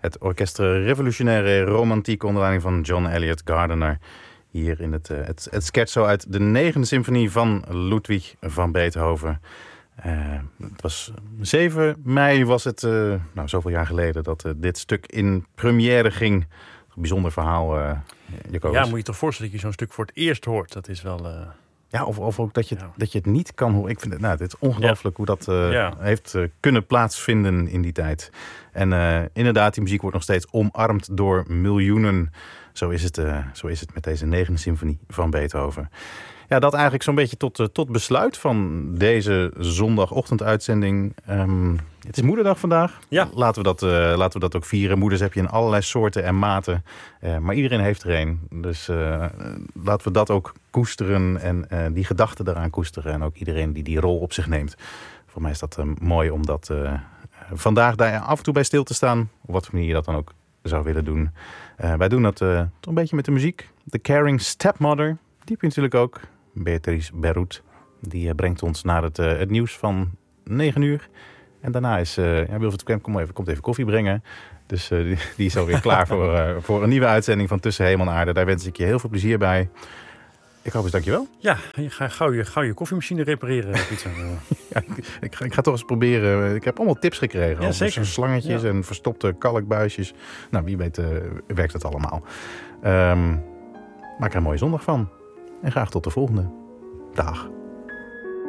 Het Orchestre Revolutionaire Romantiek onder leiding van John Elliott Gardiner. Hier in het scherzo uit de 9e symfonie van Ludwig van Beethoven. Het was 7 mei was het, zoveel jaar geleden, dat dit stuk in première ging. Een bijzonder verhaal, Jacobus. Ja, moet je toch voorstellen dat je zo'n stuk voor het eerst hoort. Dat is wel... Ja, of ook dat je het niet kan horen. Ik vind het is ongelooflijk hoe dat heeft kunnen plaatsvinden in die tijd. En inderdaad, die muziek wordt nog steeds omarmd door miljoenen. Zo is het met deze 9e symfonie van Beethoven. Ja, dat eigenlijk zo'n beetje tot besluit van deze zondagochtenduitzending. Het is Moederdag vandaag. Ja. Laten we dat ook vieren. Moeders heb je in allerlei soorten en maten. Maar iedereen heeft er een. Dus laten we dat ook koesteren en die gedachten daaraan koesteren. En ook iedereen die rol op zich neemt. Voor mij is dat mooi om dat vandaag daar af en toe bij stil te staan. Op wat voor manier je dat dan ook zou willen doen. Wij doen dat toch een beetje met de muziek. The Caring Stepmother. Die heb je natuurlijk ook. Beatrice Berroet. Die brengt ons naar het nieuws van 9 uur. En daarna is Wilfried Krem komt even koffie brengen. Dus die is alweer klaar voor een nieuwe uitzending van Tussen Hemel en Aarde. Daar wens ik je heel veel plezier bij. Ik hoop eens, dankjewel. Ja, ga gauw je koffiemachine repareren, Pieter. Ja, ik ga toch eens proberen. Ik heb allemaal tips gekregen. Ja, zeker. Slangetjes en verstopte kalkbuisjes. Nou, wie weet werkt het allemaal. Maak er een mooie zondag van. En graag tot de volgende. Dag.